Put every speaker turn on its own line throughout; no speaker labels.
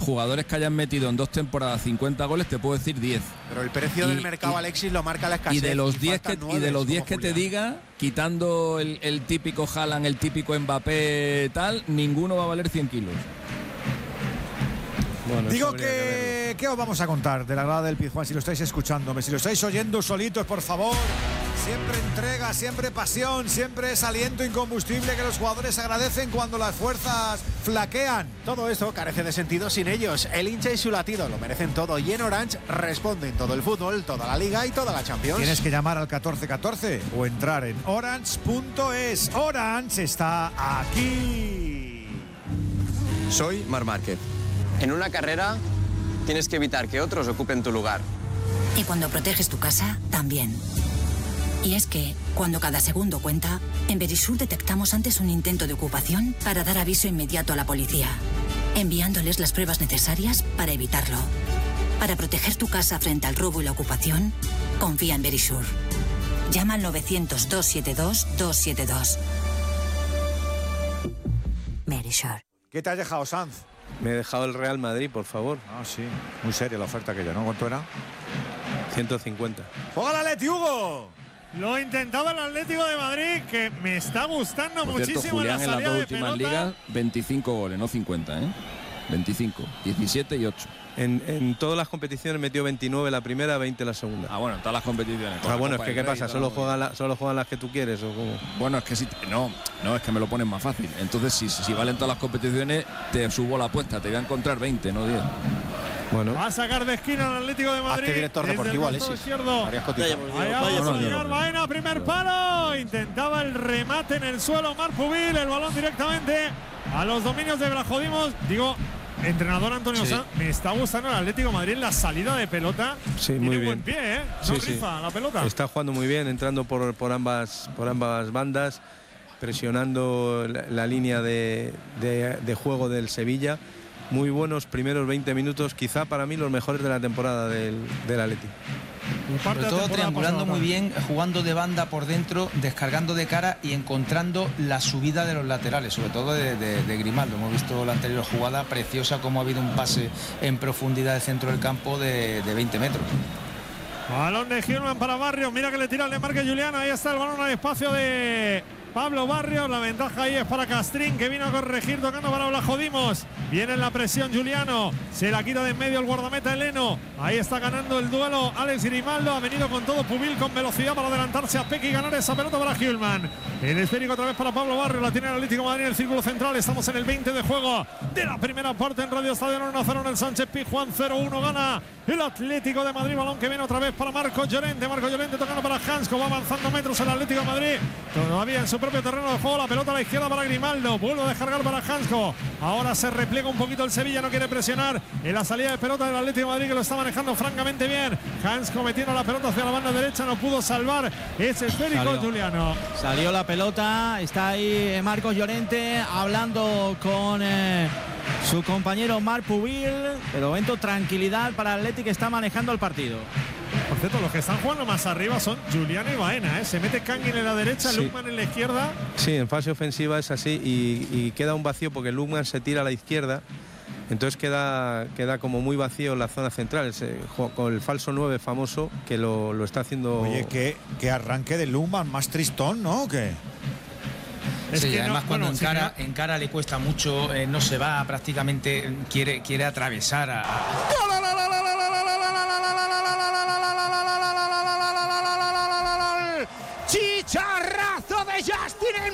jugadores que hayan metido en 2 temporadas 50 goles, te puedo decir 10.
Pero el precio del mercado, Alexis, lo marca la escasez.
Y de los 10 que te diga, quitando el típico Haaland, el típico Mbappé, tal, ninguno va a valer 100 kilos.
Bueno, digo que ¿qué os vamos a contar de la grada del Pizjuán? Si lo estáis escuchándome, si lo estáis oyendo solitos, por favor. Siempre entrega, siempre pasión, siempre es aliento incombustible que los jugadores agradecen cuando las fuerzas flaquean.
Todo esto carece de sentido sin ellos. El hincha y su latido lo merecen todo, y en Orange responden todo el fútbol, toda la Liga y toda la Champions.
Tienes que llamar al 1414 o entrar en orange.es. Orange está aquí.
Soy Marc Márquez. En una carrera tienes que evitar que otros ocupen tu lugar.
Y cuando proteges tu casa, también. Y es que, cuando cada segundo cuenta, en Verisur detectamos antes un intento de ocupación para dar aviso inmediato a la policía, enviándoles las pruebas necesarias para evitarlo. Para proteger tu casa frente al robo y la ocupación, confía en Verisur. Llama al 900-272-272. Verisur.
¿Qué te has dejado, Sanz?
Me he dejado el Real Madrid, por favor.
Ah, sí. Muy seria la oferta aquella, ¿no? ¿Cuánto era?
150.
¡Juega el Atleti, Hugo!
Lo intentaba el Atlético de Madrid, que me está gustando
por
muchísimo.
Cierto, Julián,
en
en las 2
de
últimas
pelota.
ligas, 25 goles, no 50, ¿eh? 25, 17 y 8.
En todas las competiciones metió 29 la primera, 20 la segunda.
Ah, bueno, en todas las competiciones.
Ah, bueno, es que ¿qué pasa? ¿Solo juegan las que tú quieres o cómo?
Bueno, es que si no, es que me lo ponen más fácil. Entonces, si valen todas las competiciones, te subo la apuesta, te voy a encontrar 20, no 10.
Bueno.
Va a sacar de esquina al Atlético de Madrid.
Hazte director deportivo, Alexis.
Izquierdo. Allá va señor Baena, primer palo. Intentaba el remate en el suelo Marc Pubil, el balón directamente a los dominios de Blajodimos. Digo, entrenador Antonio Sanz, me está gustando el Atlético de Madrid en la salida de pelota.
Sí,
tiene
muy bien.
buen pie, ¿eh? No rifa la pelota.
Está jugando muy bien, entrando por ambas bandas, presionando la línea de juego del Sevilla. Muy buenos primeros 20 minutos, quizá para mí los mejores de la temporada del Atleti.
Sobre todo triangulando muy bien, jugando de banda por dentro, descargando de cara y encontrando la subida de los laterales, sobre todo de Grimaldo. Hemos visto la anterior jugada preciosa, como ha habido un pase en profundidad del centro del campo de 20 metros.
Balón de Gilman para Barrios, mira que le tira el de Marque Julián, ahí está el balón al espacio de Pablo Barrios, la ventaja ahí es para Castrín, que vino a corregir tocando para Blajodimos. Viene en la presión Juliano, se la quita de en medio el guardameta Eleno. Ahí está ganando el duelo Alex Grimaldo, ha venido con todo Pubil con velocidad para adelantarse a Peque y ganar esa pelota para Gilman. El esférico otra vez para Pablo Barrios, la tiene el Atlético de Madrid en el círculo central. Estamos en el 20 de juego de la primera parte en Radio Estadio 1-0 en el Sánchez Pizjuán, 0-1 gana el Atlético de Madrid. Balón que viene otra vez para Marcos Llorente tocando para Hansko, va avanzando metros el Atlético de Madrid, todavía en su propio terreno de juego. La pelota a la izquierda para Grimaldo, vuelve a descargar para Hansko. Ahora se repliega un poquito el Sevilla, no quiere presionar en la salida de pelota del Atlético de Madrid, que lo está manejando francamente bien. Hansko metiendo la pelota hacia la banda derecha, no pudo salvar ese esférico. Juliano.
Salió la pelota, está ahí Marcos Llorente hablando con su compañero Marc Pubil. De momento tranquilidad para el Atleti, que está manejando el partido.
Por cierto, los que están jugando más arriba son Juliano y Baena, ¿eh? Se mete Kangin en la derecha, sí. Lukman en la izquierda.
Sí, en fase ofensiva es así y queda un vacío porque Lukman se tira a la izquierda. Entonces queda como muy vacío en la zona central, con el falso 9 famoso que lo está haciendo.
Oye, que arranque de Lukman más tristón, ¿no? ¿O qué?
Sí, que además cuando en cara le cuesta mucho, no se va prácticamente, quiere atravesar a...
¡Chicharrazo de Justin en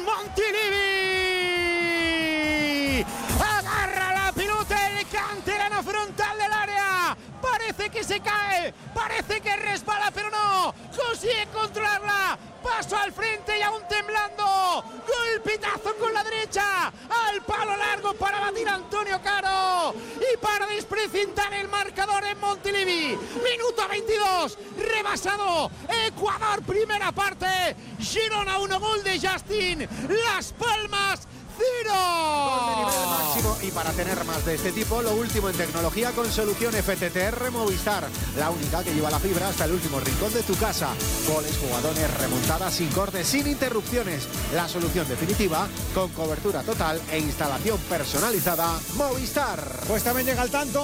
Montilivi! ¡Agarra la pelota el canterano frontal del área! Parece que se cae, parece que resbala, pero no, consigue controlarla. Paso al frente y aún temblando. Golpetazo con la derecha al palo largo para batir a Antonio Caro y para desprecintar el marcador en Montilivi. Minuto 22, rebasado Ecuador, primera parte. Girona 1, gol de Justin. Las Palmas 0. Gol de nivel máximo, y para tener más de este tipo, lo último en tecnología con solución FTTR Movistar, la única que lleva la fibra hasta el último rincón de tu casa. Goles, jugadores, remontadas sin cortes, sin interrupciones. La solución definitiva con cobertura total e instalación personalizada Movistar.
Pues también llega al tanto